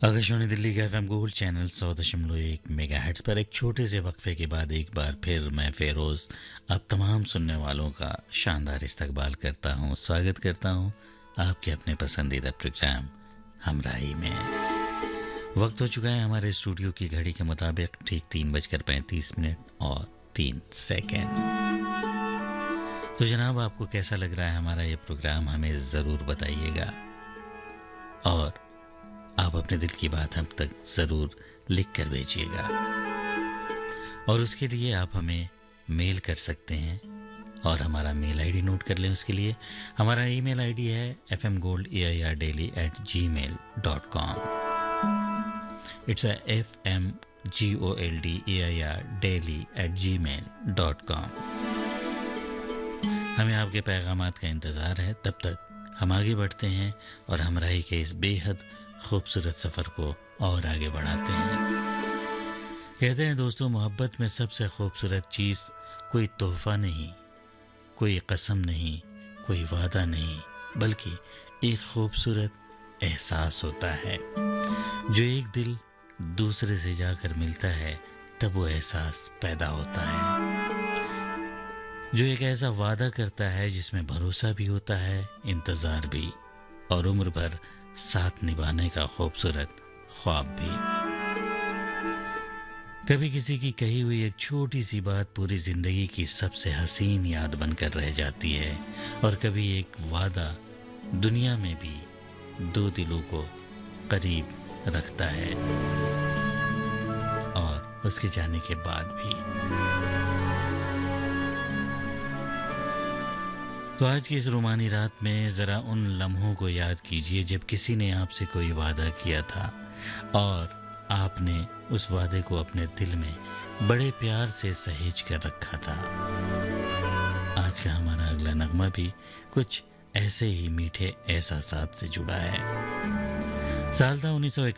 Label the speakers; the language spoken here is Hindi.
Speaker 1: आकाशवाणी दिल्ली का एफएम गोल्ड चैनल 100.1 मेगाहर्ट्ज पर एक छोटे से वक्फे के बाद एक बार फिर मैं फेरोज आप तमाम सुनने वालों का शानदार इस्तकबाल करता हूँ, स्वागत करता हूँ आपके अपने पसंदीदा प्रोग्राम हमराही में। वक्त हो चुका है हमारे स्टूडियो की घड़ी के मुताबिक ठीक 3:35 और 3 सेकंड। तो जनाब, आपको कैसा लग रहा है हमारा ये प्रोग्राम, हमें ज़रूर बताइएगा और आप अपने दिल की बात हम तक ज़रूर लिख कर भेजिएगा। और उसके लिए आप हमें मेल कर सकते हैं और हमारा मेल आईडी नोट कर लें। उसके लिए हमारा ईमेल आईडी है fmgolddaily@gmail.com। It's fmgolddaily@gmail.com। हमें आपके पैगामात का इंतज़ार है। तब तक हम आगे बढ़ते हैं और हमराही के इस बेहद खूबसूरत सफ़र को और आगे बढ़ाते हैं। कहते हैं दोस्तों, मोहब्बत में सबसे खूबसूरत चीज़ कोई तोहफ़ा नहीं, कोई कसम नहीं, कोई वादा नहीं, बल्कि एक खूबसूरत एहसास होता है। जो एक दिल दूसरे से जाकर मिलता है तब वो एहसास पैदा होता है। जो एक ऐसा वादा करता है जिसमें भरोसा भी होता है, इंतज़ार भी, और उम्र भर साथ निभाने का खूबसूरत ख्वाब भी। कभी किसी की कही हुई एक छोटी सी बात पूरी जिंदगी की सबसे हसीन याद बनकर रह जाती है, और कभी एक वादा दुनिया में भी दो दिलों को करीब रखता है और उसके जाने के बाद भी। तो आज की इस रोमानी रात में ज़रा उन लम्हों को याद कीजिए जब किसी ने आपसे कोई वादा किया था और आपने उस वादे को अपने दिल में बड़े प्यार से सहेज कर रखा था। आज का हमारा अगला नगमा भी कुछ ऐसे ही मीठे एहसासात से जुड़ा है। साल था 19